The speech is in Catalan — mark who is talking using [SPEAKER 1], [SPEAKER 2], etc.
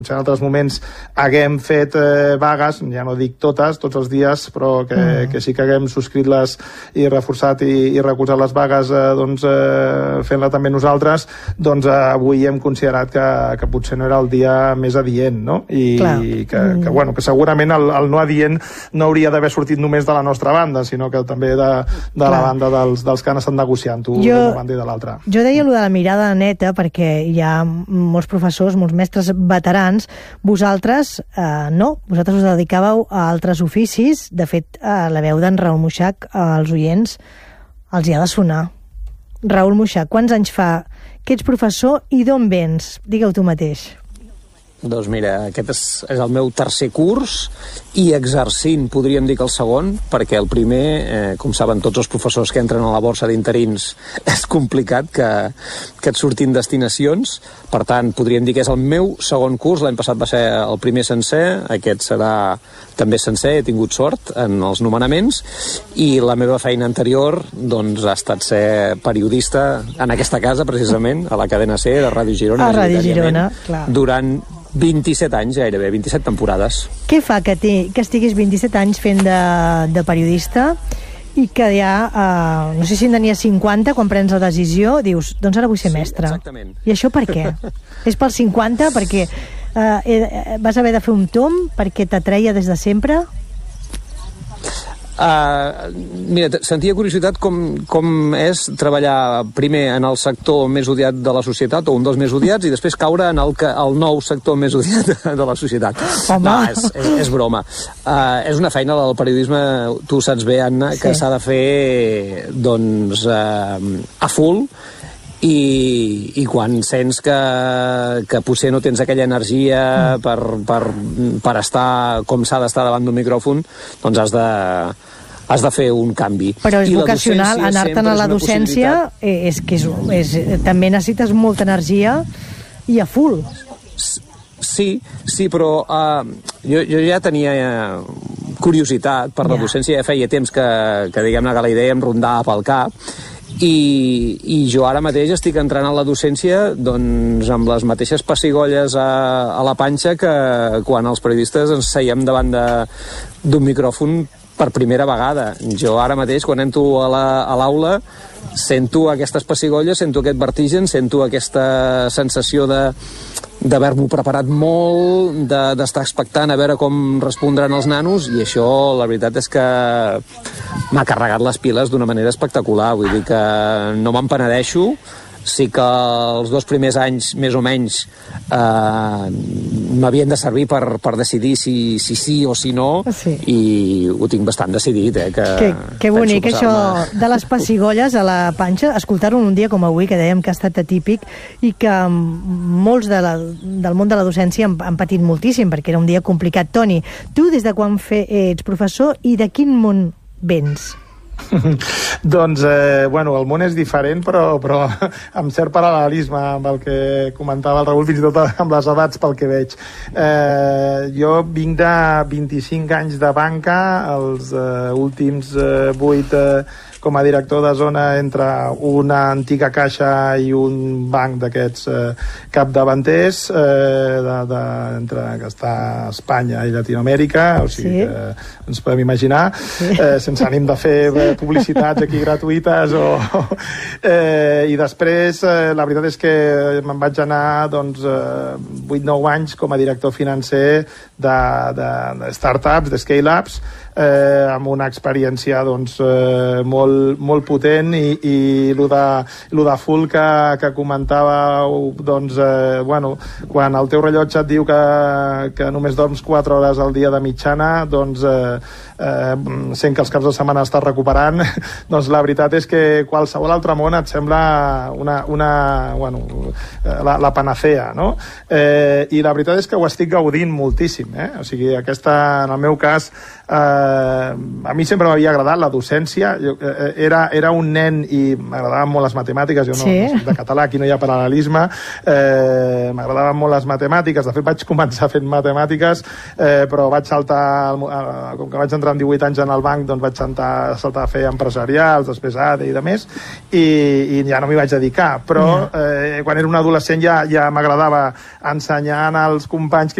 [SPEAKER 1] en altres moments haguem fet vagues, ja no dic totes, tots els dies, però que sí que haguem subscrit-les i reforçat i recolzat les vagues fent-la també nosaltres, doncs avui hem considerat que potser no era el dia més adient, no? I que segurament el no adient no hauria d'haver sortit només de la nostra banda, sinó que també de la banda dels que han estat negociant-ho d'una banda i de l'altra.
[SPEAKER 2] Jo deia allò de la mirada neta perquè hi ha molts professors, molts mestres veterans. Vosaltres vosaltres us dedicàveu a altres oficis. De fet, la veu d'en Raül Muixach als oients els hi ha de sonar. Raül Muixach, quants anys fa que ets professor i d'on vens? Digue-ho tu mateix.
[SPEAKER 3] Doncs mira, aquest és el meu tercer curs i exercint, podríem dir que el segon, perquè el primer, com saben tots els professors que entren a la borsa d'interins, és complicat que et surtin destinacions. Per tant, podríem dir que és el meu segon curs. L'any passat va ser el primer sencer, aquest serà també sencer, he tingut sort en els nomenaments, i la meva feina anterior doncs, ha estat ser periodista en aquesta casa, precisament, a la cadena C de Ràdio Girona.
[SPEAKER 2] A Ràdio Girona, clar.
[SPEAKER 3] Durant 27 anys, gairebé, 27 temporades.
[SPEAKER 2] Què fa que estiguis 27 anys fent de periodista i que ja, no sé si en tenies 50, quan prens la decisió, dius, doncs ara vull ser mestre.
[SPEAKER 3] Exactament.
[SPEAKER 2] I això per què? És pels 50? Perquè vas haver de fer un tomb? Perquè t'atreia des de sempre?
[SPEAKER 3] Mira, sentia curiositat com és treballar primer en el sector més odiat de la societat, o un dels més odiats, i després caure en el nou sector més odiat de la societat.
[SPEAKER 2] Home.
[SPEAKER 3] No, és broma. És una feina del periodisme, tu saps bé, Anna, que s'ha de fer doncs a full, i quan sents que potser no tens aquella energia per estar com s'ha d'estar davant d'un micròfon, doncs has de fer un canvi.
[SPEAKER 2] Però és vocacional, anar-te'n a la docència també necessites molta energia i a full.
[SPEAKER 3] Sí, però jo ja tenia curiositat per la docència, ja feia temps que diguem-ne que la idea em rondava pel cap, i jo ara mateix estic entrant a la docència doncs amb les mateixes pessigolles a la panxa que quan els periodistes ens seiem davant d'un micròfon per primera vegada. Jo ara mateix, quan entro a l'aula, sento aquestes pessigolles, sento aquest vertigen, sento aquesta sensació d'haver-m'ho preparat molt, d'estar expectant a veure com respondran els nanos, i això, la veritat és que m'ha carregat les piles d'una manera espectacular. Vull dir que no me'n penedeixo. Sí que els 2 primers anys, més o menys, m'havien de servir per decidir si sí o si no, i ho tinc bastant decidit.
[SPEAKER 2] Que bonic, això de les pessigolles a la panxa, escoltar-ho un dia com avui, que dèiem que ha estat atípic, i que molts del món de la docència han patit moltíssim, perquè era un dia complicat. Toni, tu des de quan ets professor i de quin món vens?
[SPEAKER 1] Doncs, el món és diferent, però amb cert paral·lelisme amb el que comentava el Raül, fins i tot amb les edats, pel que veig. Jo vinc de 25 anys de banca, els últims 8 com a director de zona entre una antiga caixa i un banc d'aquests capdavanters entre que està a Espanya i Llatinoamèrica, o sigui que ens podem imaginar, sense ànim de fer publicitats aquí gratuïtes i després la veritat és que me'n vaig anar 8-9 anys com a director financer de startups, de scale-ups, amb una experiència molt potent, i lo de full que comentàveu, quan el teu rellotge et diu que només dorms 4 hores al dia de mitjana, sent que els caps de setmana estàs recuperant, doncs la veritat és que qualsevol altre món et sembla la panacea, no? I la veritat és que ho estic gaudint moltíssim, o sigui, en el meu cas, a mi sempre m'havia agradat la docència. era un nen i m'agradaven molt les matemàtiques, jo no soc de català, aquí no hi ha paral·lelisme, m'agradaven molt les matemàtiques, de fet vaig començar fent matemàtiques, però vaig saltar, com que vaig entrar amb 18 anys en el banc, doncs vaig saltar a fer empresarials, després ADE i de més, i ja no m'hi vaig dedicar, però quan era un adolescent ja m'agradava ensenyar als companys que